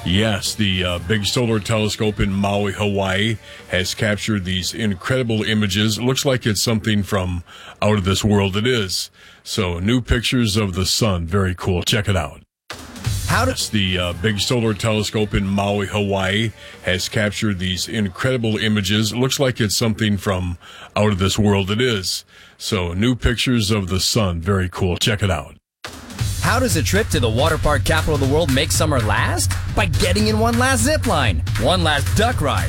Yes, the big solar telescope in Maui, Hawaii has captured these incredible images. It looks like it's something from out of this world. It is. So, new pictures of the sun. Very cool. Check it out. The big solar telescope in Maui, Hawaii has captured these incredible images. It looks like it's something from out of this world. It is. So, new pictures of the sun. Very cool. Check it out. How does a trip to the water park capital of the world make summer last? By getting in one last zip line, one last duck ride,